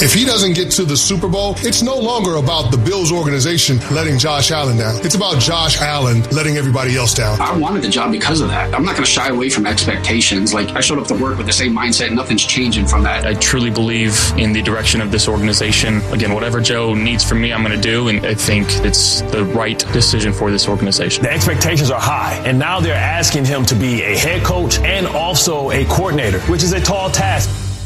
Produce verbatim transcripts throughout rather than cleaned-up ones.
If he doesn't get to the Super Bowl, it's no longer about the Bills organization letting Josh Allen down. It's about Josh Allen letting everybody else down. I wanted the job because of that. I'm not going to shy away from expectations. Like, I showed up to work with the same mindset. Nothing's changing from that. I truly believe in the direction of this organization. Again, whatever Joe needs from me, I'm going to do, and I think it's the right decision for this organization. The expectations are high, and now they're asking him to be a head coach and also a coordinator, which is a tall task.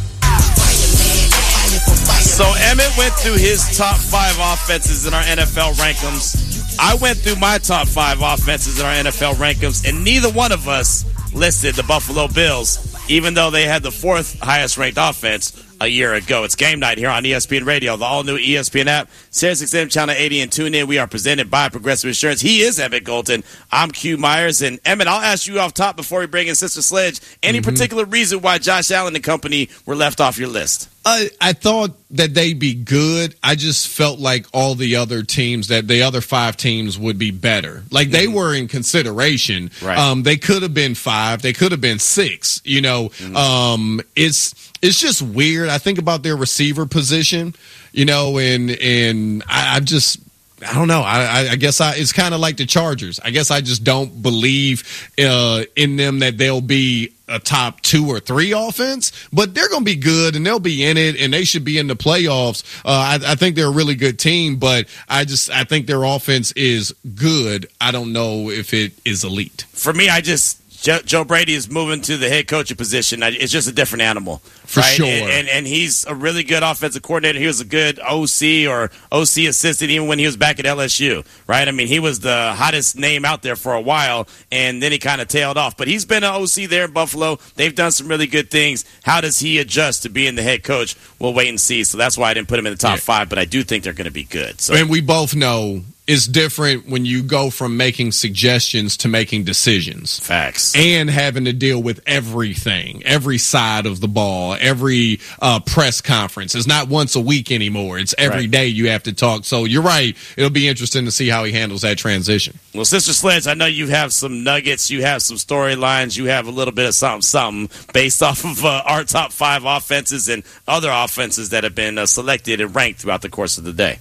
So Emmett went through his top five offenses in our N F L rankings. I went through my top five offenses in our N F L rankings, and neither one of us listed the Buffalo Bills, even though they had the fourth highest ranked offense a year ago. It's game night here on E S P N Radio, the all-new E S P N app, Sirius X M Channel eighty, and tune in. We are presented by Progressive Insurance. He is Emmett Golden. I'm Q Myers. And Emmett, I'll ask you off top before we bring in Sister Sledge, any mm-hmm. particular reason why Josh Allen and company were left off your list? I, I thought that they'd be good. I just felt like all the other teams, that the other five teams would be better. Like, they mm-hmm. were in consideration. Right. Um, they could have been five. They could have been six. You know, mm-hmm. um, it's it's just weird. I think about their receiver position, you know, and, and I, I just – I don't know. I, I guess I, it's kind of like the Chargers. I guess I just don't believe uh, in them that they'll be a top two or three offense, but they're going to be good and they'll be in it and they should be in the playoffs. Uh, I, I think they're a really good team, but I just I think their offense is good. I don't know if it is elite. For me, I just Joe, Joe Brady is moving to the head coaching position. It's just a different animal. For right? sure. And, and and he's a really good offensive coordinator. He was a good O C or O C assistant even when he was back at L S U, right? I mean, he was the hottest name out there for a while, and then he kind of tailed off. But he's been an O C there in Buffalo. They've done some really good things. How does he adjust to being the head coach? We'll wait and see. So that's why I didn't put him in the top yeah. five, but I do think they're going to be good. So. And we both know it's different when you go from making suggestions to making decisions. Facts. And having to deal with everything, every side of the ball, every uh, press conference. It's not once a week anymore. It's every right. day you have to talk. So you're right. It'll be interesting to see how he handles that transition. Well, Sister Sledge, I know you have some nuggets. You have some storylines. You have a little bit of something, something based off of uh, our top five offenses and other offenses that have been uh, selected and ranked throughout the course of the day.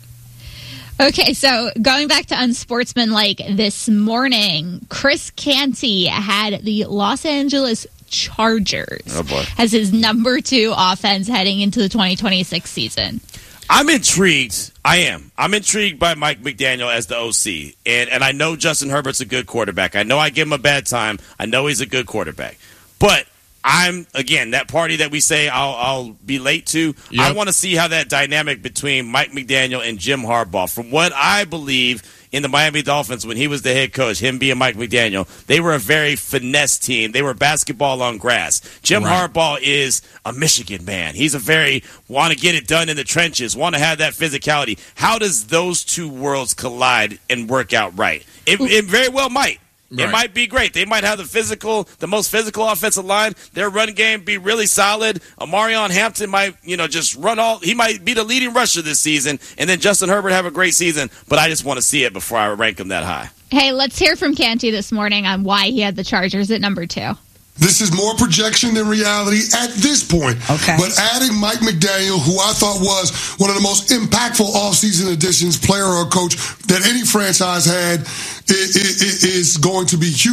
Okay, so going back to unsportsmanlike this morning, Chris Canty had the Los Angeles Chargers oh boy. as his number two offense heading into the twenty twenty-six season. I'm intrigued. I am. I'm intrigued by Mike McDaniel as the O C. And, and I know Justin Herbert's a good quarterback. I know I give him a bad time. I know he's a good quarterback. But I'm, again, that party that we say I'll, I'll be late to, yep. I want to see how that dynamic between Mike McDaniel and Jim Harbaugh, from what I believe in the Miami Dolphins when he was the head coach, him being Mike McDaniel, they were a very finesse team. They were basketball on grass. Jim right. Harbaugh is a Michigan man. He's a very want to get it done in the trenches, want to have that physicality. How does those two worlds collide and work out right? It, it very well might. Right. It might be great. They might have the physical, the most physical offensive line. Their run game be really solid. Amarion Hampton might, you know, just run all. He might be the leading rusher this season, and then Justin Herbert have a great season. But I just want to see it before I rank him that high. Hey, let's hear from Canty this morning on why he had the Chargers at number two. This is more projection than reality at this point. Okay. But adding Mike McDaniel, who I thought was one of the most impactful offseason additions, player or coach, that any franchise had, is going to be huge.